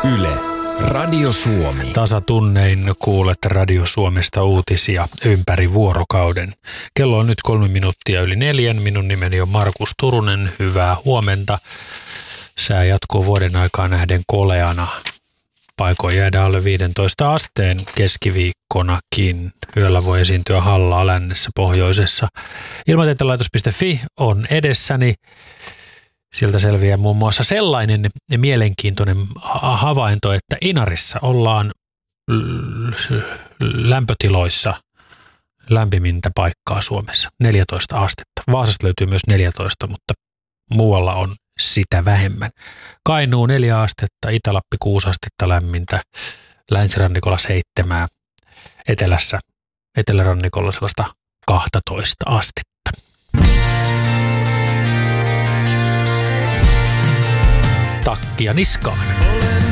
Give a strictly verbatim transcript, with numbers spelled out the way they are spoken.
Yle, Radio Suomi. Tasatunnein kuulet Radio Suomesta uutisia ympäri vuorokauden. Kello on nyt kolme minuuttia yli neljän. Minun nimeni on Markus Turunen. Hyvää huomenta. Sää jatkuu vuoden aikaa nähden koleana. Paikoin jäädä alle viisitoista asteen keskiviikkonakin. Yöllä voi esiintyä hallaa lännessä, pohjoisessa. Ilmatietelaitos piste fi on edessäni. Sieltä selviää muun muassa sellainen mielenkiintoinen havainto, että Inarissa ollaan lämpötiloissa lämpimintä paikkaa Suomessa, neljätoista astetta. Vaasasta löytyy myös neljätoista, mutta muualla on sitä vähemmän. Kainuu neljä astetta, Itä-Lappi kuusi astetta lämmintä, länsirannikolla seitsemää, etelässä, etelärannikolla sellaista kaksitoista astetta. Takkia niskaan.